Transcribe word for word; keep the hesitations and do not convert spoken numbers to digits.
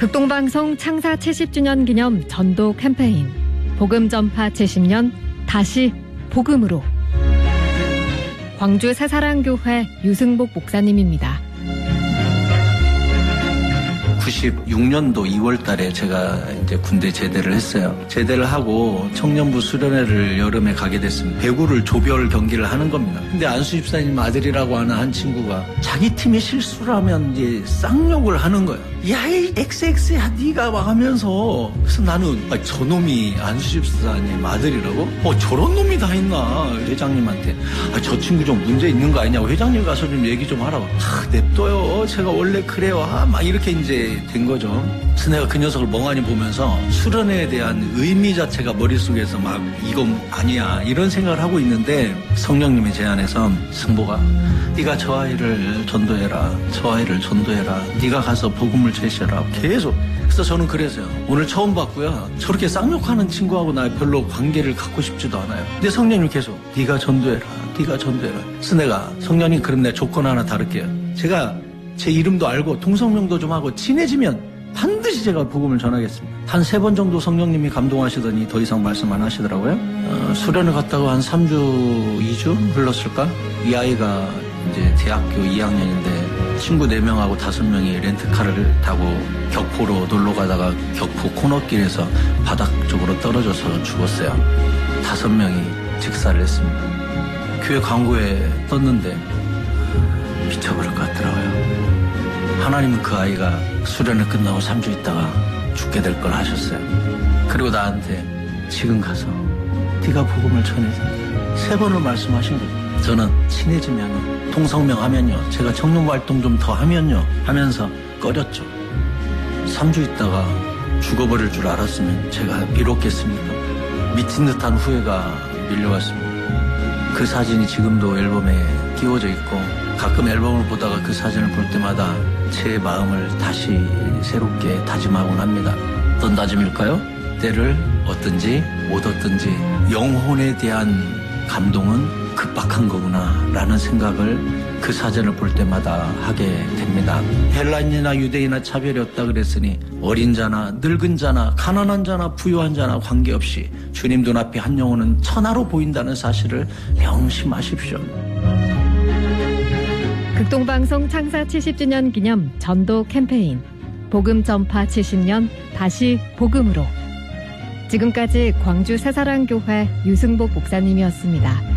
극동방송 창사 칠십 주년 기념 전도 캠페인 복음 전파 칠십 년 다시 복음으로. 광주 새사랑교회 유승복 목사님입니다. 구십육 년도 이월 달에 제가 이제 군대 제대를 했어요. 제대를 하고 청년부 수련회를 여름에 가게 됐습니다. 배구를 조별 경기를 하는 겁니다. 근데 안수 집사님 아들이라고 하는 한 친구가 자기 팀이 실수를 하면 이제 쌍욕을 하는 거예요. 야, 이 엑스엑스야 네가 막 하면서. 그래서 나는 아, 저놈이 안수 집사님 아들이라고? 어, 저런 놈이 다 있나. 회장님한테 아, 저 친구 좀 문제 있는 거 아니냐고. 회장님 가서 좀 얘기 좀 하라고. 아, 냅둬요. 제가 원래 그래요. 아, 막 이렇게 이제 된 거죠. 그래서 내가 그 녀석을 멍하니 보면서 수련회에 대한 의미 자체가 머릿속에서 막 이건 아니야 이런 생각을 하고 있는데 성령님의 제안에서 승보가 네가 저 아이를 전도해라. 저 아이를 전도해라. 네가 가서 복음을 제시해라. 계속. 그래서 저는 그래서요. 오늘 처음 봤고요. 저렇게 쌍욕하는 친구하고 나 별로 관계를 갖고 싶지도 않아요. 근데 성령님 계속 네가 전도해라. 네가 전도해라. 그래서 내가 성령님 그럼 내 조건 하나 다를게요. 제가 제 이름도 알고 동성명도 좀 하고 친해지면 반드시 제가 복음을 전하겠습니다. 한 세 번 정도 성령님이 감동하시더니 더 이상 말씀 안 하시더라고요. 어, 수련을 갔다가 한 삼 주, 이 주 흘렀을까? 이 아이가 이제 대학교 이 학년인데 친구 네 명하고 다섯 명이 렌트카를 타고 격포로 놀러 가다가 격포 코너길에서 바닥 쪽으로 떨어져서 죽었어요. 다섯 명이 직사를 했습니다. 교회 광고에 떴는데 미쳐버릴 것 같더라고요. 하나님은 그 아이가 수련을 끝나고 삼 주 있다가 죽게 될 걸 하셨어요. 그리고 나한테 지금 가서 네가 복음을 전해서 세 번을 말씀하신 거죠. 저는 친해지면 통성명 하면요. 제가 청년부 활동 좀 더 하면요. 하면서 꺼렸죠. 삼 주 있다가 죽어버릴 줄 알았으면 제가 미뤘겠습니까? 미친 듯한 후회가 밀려왔습니다. 그 사진이 지금도 앨범에 끼워져 있고 가끔 앨범을 보다가 그 사진을 볼 때마다 제 마음을 다시 새롭게 다짐하곤 합니다. 어떤 다짐일까요? 때를 얻든지 못 얻든지 영혼에 대한 감동은 급박한 거구나 라는 생각을 그 사진을 볼 때마다 하게 됩니다. 헬라인이나 유대인이나 차별이 없다 그랬으니 어린 자나 늙은 자나 가난한 자나 부유한 자나 관계없이 주님 눈앞에 한 영혼은 천하로 보인다는 사실을 명심하십시오. 극동방송 창사 칠십 주년 기념 전도 캠페인 복음 전파 칠십 년 다시 복음으로. 지금까지 광주 새사랑교회 유승복 목사님이었습니다.